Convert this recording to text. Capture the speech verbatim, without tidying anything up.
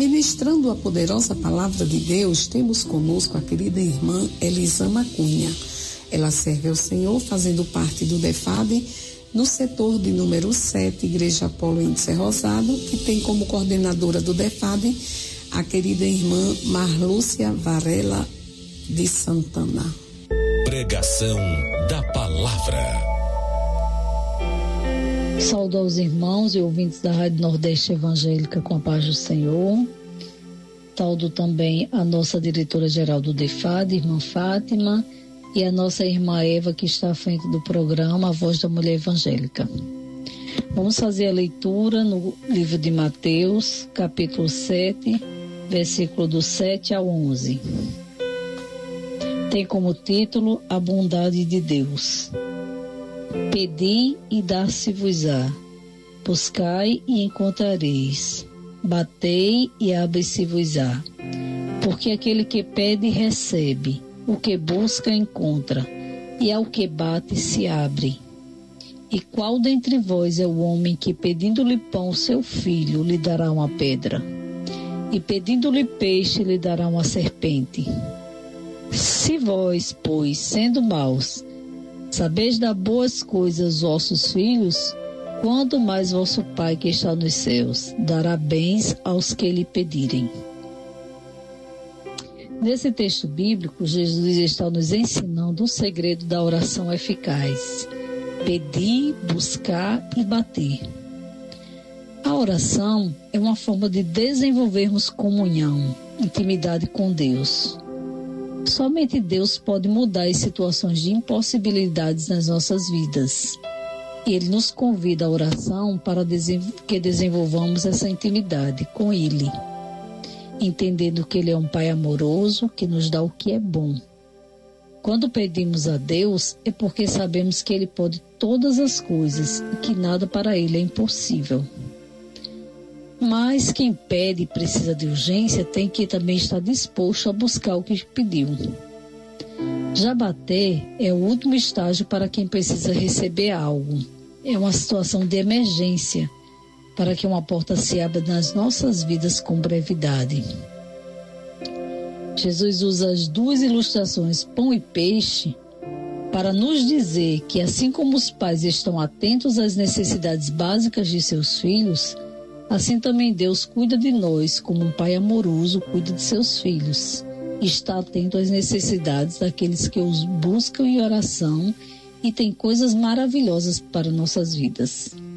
Ministrando a poderosa palavra de Deus, temos conosco a querida irmã Elisama Cunha. Ela serve ao Senhor fazendo parte do DEFAD no setor de número sete, Igreja Apolo Índice Rosado, que tem como coordenadora do DEFAD a querida irmã Marlúcia Varela de Santana. Pregação da Palavra. Saúdo aos irmãos e ouvintes da Rádio Nordeste Evangélica com a paz do Senhor. Saúdo também a nossa diretora-geral do DEFAD, irmã Fátima, e a nossa irmã Eva, que está à frente do programa A Voz da Mulher Evangélica. Vamos fazer a leitura no livro de Mateus, capítulo sete, versículo do sete ao onze. Tem como título A Bondade de Deus. Pedi e dar-se-vos-á, buscai e encontrareis, batei e abre-se-vos-á. Porque aquele que pede recebe, o que busca encontra, e ao que bate se abre. E qual dentre vós é o homem que, pedindo-lhe pão seu filho, lhe dará uma pedra? E pedindo-lhe peixe, lhe dará uma serpente? Se vós, pois, sendo maus, sabeis dar boas coisas aos vossos filhos, quanto mais vosso Pai que está nos céus dará bens aos que lhe pedirem. Nesse texto bíblico, Jesus está nos ensinando o segredo da oração eficaz: pedir, buscar e bater. A oração é uma forma de desenvolvermos comunhão, intimidade com Deus. Somente Deus pode mudar as situações de impossibilidades nas nossas vidas. E Ele nos convida à oração para que desenvolvamos essa intimidade com Ele, entendendo que Ele é um Pai amoroso que nos dá o que é bom. Quando pedimos a Deus, é porque sabemos que Ele pode todas as coisas e que nada para Ele é impossível. Mas quem pede e precisa de urgência tem que também estar disposto a buscar o que pediu. Já bater é o último estágio para quem precisa receber algo. É uma situação de emergência para que uma porta se abra nas nossas vidas com brevidade. Jesus usa as duas ilustrações, pão e peixe, para nos dizer que assim como os pais estão atentos às necessidades básicas de seus filhos, assim também Deus cuida de nós como um pai amoroso cuida de seus filhos. Está atento às necessidades daqueles que os buscam em oração e tem coisas maravilhosas para nossas vidas.